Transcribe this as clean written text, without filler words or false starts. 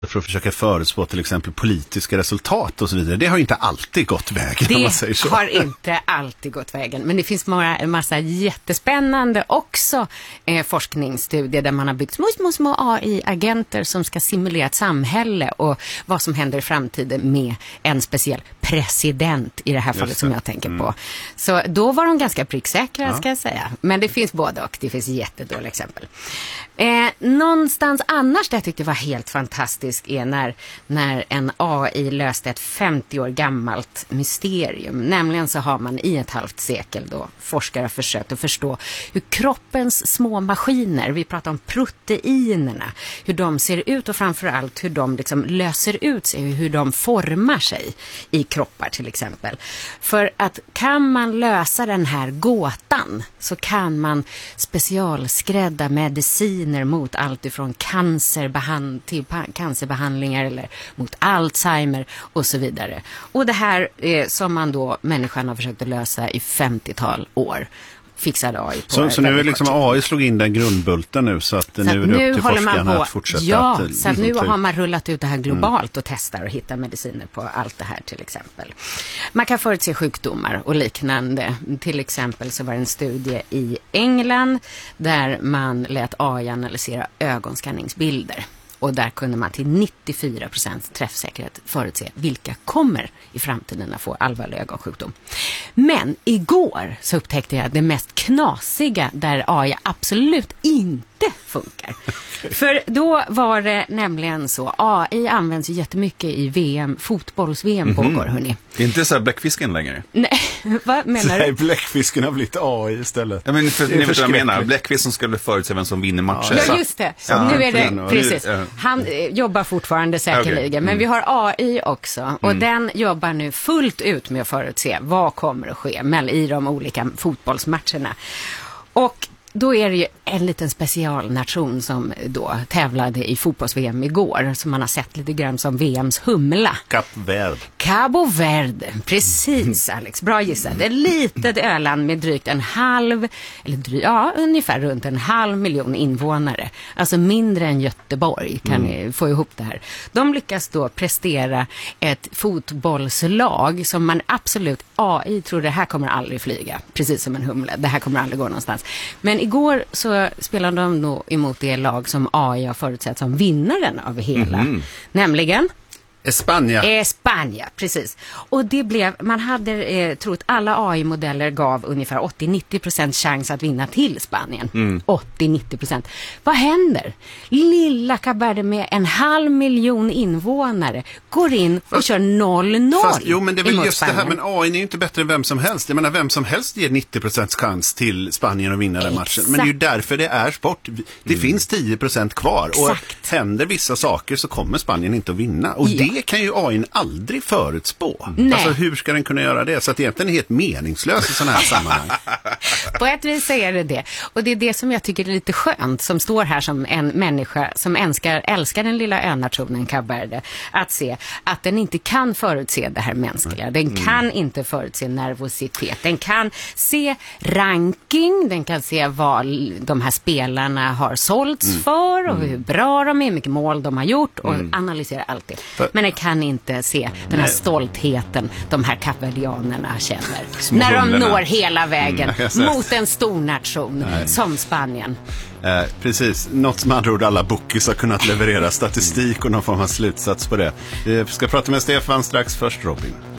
för att försöka förutspå till exempel politiska resultat och så vidare. Det har ju inte alltid gått vägen. Det om man säger så. har inte alltid gått vägen. Men det finns en massa jättespännande också forskningsstudier där man har byggt små AI-agenter som ska simulera ett samhälle och vad som händer i framtiden med en speciell president i det här fallet som jag tänker på. Så då var de ganska pricksäkra ska jag säga. Men det finns både och. Det finns jättedåliga exempel. Någonstans annars det jag tyckte var helt fantastiskt är när en AI löste ett 50 år gammalt mysterium. Nämligen så har man i ett halvt sekel då forskare försökt att förstå hur kroppens små maskiner, vi pratar om proteinerna, hur de ser ut och framförallt hur de liksom löser ut sig, hur de formar sig i kroppar till exempel. För att kan man lösa den här gåtan så kan man specialskrädda mediciner mot allt ifrån cancerbehandlingar eller mot Alzheimer och så vidare. Och det här som man då, människan har försökt att lösa i 50-tal år. Fixad AI på så nu är liksom AI slog in den grundbulten nu så att nu är det upp till forskarna att fortsätta. Ja, så att nu har man rullat ut det här globalt och testar och hittar mediciner på allt det här till exempel. Man kan förutse sjukdomar och liknande. Till exempel så var det en studie i England där man lät AI analysera ögonskanningsbilder. Och där kunde man till 94% träffsäkerhet förutse vilka kommer i framtiden att få allvarlig ögonsjukdom. Men igår så upptäckte jag det mest knasiga där AI absolut inte funkar. För då var det nämligen så, AI används ju jättemycket i VM, fotbolls-VM pågår, hörni. Det är inte så här bläckfisken längre. Nej, vad menar du? Nej, bläckfisken har blivit AI istället. Ja, men ni vet vad jag menar, bläckfisken skulle förutse vem som vinner matcher. Ja, just det. Nu är det, precis. Han jobbar fortfarande säkerligen, men vi har AI också. Och den jobbar nu fullt ut med att förutse vad kommer att ske i de olika fotbollsmatcherna. Och då är det ju en liten specialnation som då tävlade i fotbolls-VM igår, som man har sett lite grann som VMs humla. Cabo Verde, precis Alex, bra gissat. Det är litet öland med drygt ungefär runt 500 000 invånare. Alltså mindre än Göteborg kan ni få ihop det här. De lyckas då prestera ett fotbollslag som man absolut, AI tror det här kommer aldrig flyga, precis som en humla. Det här kommer aldrig gå någonstans. Men igår så spelade de nog emot det lag som AI har förutsett som vinnaren av hela. Nämligen Spanien, precis. Och det blev, man hade trott alla AI-modeller gav ungefär 80-90% chans att vinna till Spanien. 80-90%. Vad händer? Lilla Cabernet med 500 000 invånare går in och kör 0-0. Jo, men det är väl just Spanien. det här, men AI är ju inte bättre än vem som helst. Jag menar, vem som helst ger 90% chans till Spanien att vinna den matchen. Men det är ju därför det är sport. Det finns 10% kvar. Exakt. Och händer vissa saker så kommer Spanien inte att vinna. Och det kan ju AI aldrig förutspå. Alltså hur ska den kunna göra det? Så att det egentligen är helt meningslöst i sådana här sammanhang. På ett vis är det. Och det är det som jag tycker är lite skönt, som står här som en människa som älskar den lilla önationen Cabo Verde, att se att den inte kan förutse det här mänskliga. Den kan inte förutse nervositet. Den kan se ranking, den kan se vad de här spelarna har sålts för och hur bra de är, hur mycket mål de har gjort och analysera allt det. Men den kan inte se den här stoltheten de här kapverdianerna känner när de når hela vägen mot en stor nation som Spanien. Precis, något som andra ord alla bookies har kunnat leverera statistik och någon form av slutsats på det. Vi ska prata med Stefan strax, först Robin.